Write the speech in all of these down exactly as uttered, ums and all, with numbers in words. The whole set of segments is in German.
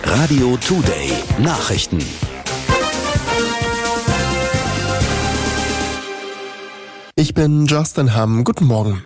Radio Today Nachrichten. Ich bin Justin Hamm. Guten Morgen.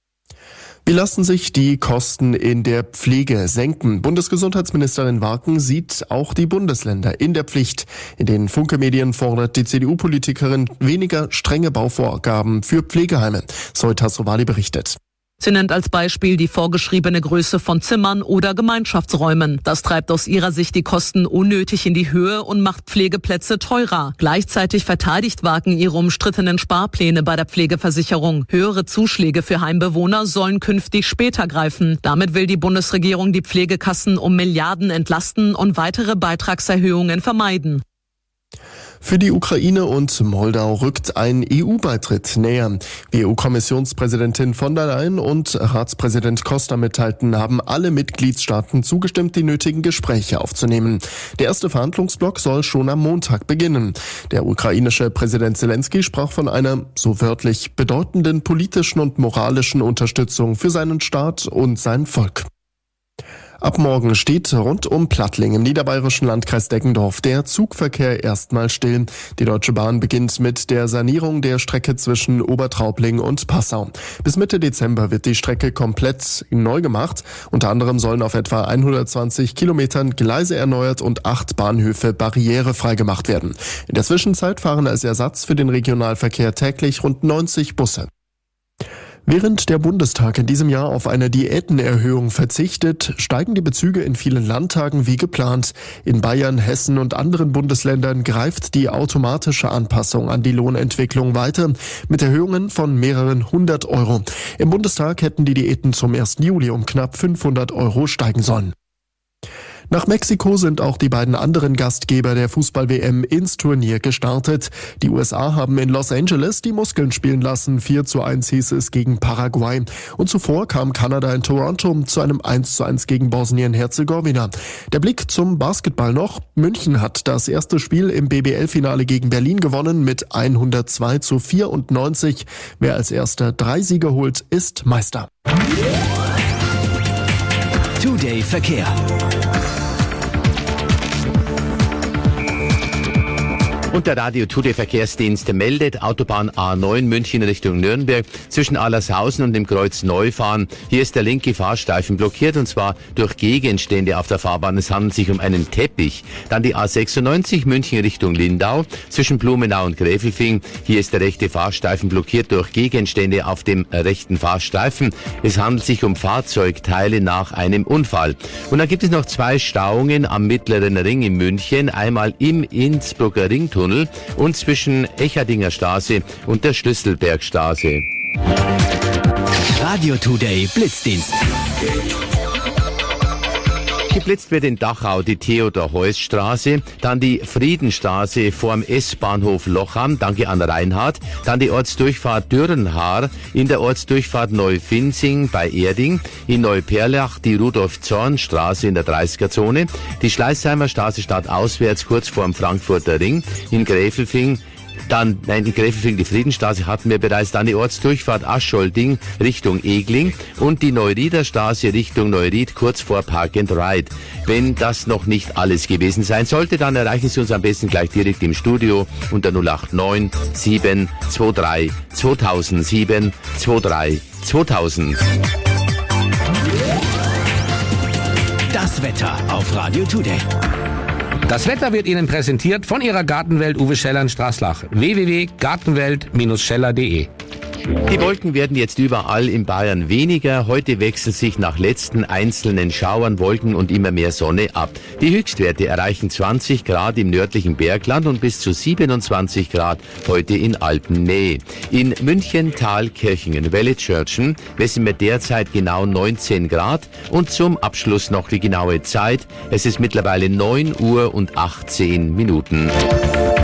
Wie lassen sich die Kosten in der Pflege senken? Bundesgesundheitsministerin Warken sieht auch die Bundesländer in der Pflicht. In den Funke-Medien fordert die C D U-Politikerin weniger strenge Bauvorgaben für Pflegeheime. Zoe Tassovali berichtet. Sie nennt als Beispiel die vorgeschriebene Größe von Zimmern oder Gemeinschaftsräumen. Das treibt aus ihrer Sicht die Kosten unnötig in die Höhe und macht Pflegeplätze teurer. Gleichzeitig verteidigt Warken ihre umstrittenen Sparpläne bei der Pflegeversicherung. Höhere Zuschläge für Heimbewohner sollen künftig später greifen. Damit will die Bundesregierung die Pflegekassen um Milliarden entlasten und weitere Beitragserhöhungen vermeiden. Für die Ukraine und Moldau rückt ein E U-Beitritt näher. Wie E U-Kommissionspräsidentin von der Leyen und Ratspräsident Costa mitteilten, haben alle Mitgliedstaaten zugestimmt, die nötigen Gespräche aufzunehmen. Der erste Verhandlungsblock soll schon am Montag beginnen. Der ukrainische Präsident Zelensky sprach von einer, so wörtlich, bedeutenden politischen und moralischen Unterstützung für seinen Staat und sein Volk. Ab morgen steht rund um Plattling im niederbayerischen Landkreis Deggendorf der Zugverkehr erstmal still. Die Deutsche Bahn beginnt mit der Sanierung der Strecke zwischen Obertraubling und Passau. Bis Mitte Dezember wird die Strecke komplett neu gemacht. Unter anderem sollen auf etwa hundertzwanzig Kilometern Gleise erneuert und acht Bahnhöfe barrierefrei gemacht werden. In der Zwischenzeit fahren als Ersatz für den Regionalverkehr täglich rund neunzig Busse. Während der Bundestag in diesem Jahr auf eine Diätenerhöhung verzichtet, steigen die Bezüge in vielen Landtagen wie geplant. In Bayern, Hessen und anderen Bundesländern greift die automatische Anpassung an die Lohnentwicklung weiter mit Erhöhungen von mehreren hundert Euro. Im Bundestag hätten die Diäten zum ersten Juli um knapp fünfhundert Euro steigen sollen. Nach Mexiko sind auch die beiden anderen Gastgeber der Fußball-W M ins Turnier gestartet. Die U S A haben in Los Angeles die Muskeln spielen lassen. vier zu eins hieß es gegen Paraguay. Und zuvor kam Kanada in Toronto zu einem eins zu eins gegen Bosnien-Herzegowina. Der Blick zum Basketball noch. München hat das erste Spiel im B B L-Finale gegen Berlin gewonnen mit hundertzwei zu vierundneunzig. Wer als erster drei Siege holt, ist Meister. Today Verkehr. Und der Radio Today Verkehrsdienst meldet Autobahn A neun München Richtung Nürnberg zwischen Allershausen und dem Kreuz Neufahren. Hier ist der linke Fahrstreifen blockiert und zwar durch Gegenstände auf der Fahrbahn. Es handelt sich um einen Teppich. Dann die A sechsundneunzig München Richtung Lindau zwischen Blumenau und Gräfelfing. Hier ist der rechte Fahrstreifen blockiert durch Gegenstände auf dem rechten Fahrstreifen. Es handelt sich um Fahrzeugteile nach einem Unfall. Und dann gibt es noch zwei Stauungen am Mittleren Ring in München. Einmal im Innsbrucker Ringtunnel und zwischen Echardinger Straße und der Schlüsselbergstraße. Radio Today Blitzdienst. Geblitzt wird in Dachau die Theodor-Heuss-Straße, dann die Friedenstraße vorm S-Bahnhof Lochham, danke an Reinhard, dann die Ortsdurchfahrt Dürrenhaar, in der Ortsdurchfahrt Neufinzing bei Erding, in Neuperlach die Rudolf-Zorn-Straße in der dreißiger-Zone, die Schleißheimer Straße stadtauswärts kurz vorm Frankfurter Ring, in Gräfelfing, Dann, nein, die Gräfelfing, die Friedenstraße hatten wir bereits, dann die Ortsdurchfahrt Ascholdding Richtung Egling und die Neurieder Straße Richtung Neuried kurz vor Park and Ride. Wenn das noch nicht alles gewesen sein sollte, dann erreichen Sie uns am besten gleich direkt im Studio unter null acht neun sieben zwei drei zweitausendsieben zwei drei zweitausend. Das Wetter auf Radio Today. Das Wetter wird Ihnen präsentiert von Ihrer Gartenwelt Uwe Scheller in Straßlach. w w w punkt gartenwelt Bindestrich scheller punkt de. Die Wolken werden jetzt überall in Bayern weniger. Heute wechseln sich nach letzten einzelnen Schauern Wolken und immer mehr Sonne ab. Die Höchstwerte erreichen zwanzig Grad im nördlichen Bergland und bis zu siebenundzwanzig Grad heute in Alpennähe. In München, Thalkirchen und Wellitzschörtchen messen wir derzeit genau neunzehn Grad. Und zum Abschluss noch die genaue Zeit. Es ist mittlerweile neun Uhr und achtzehn Minuten.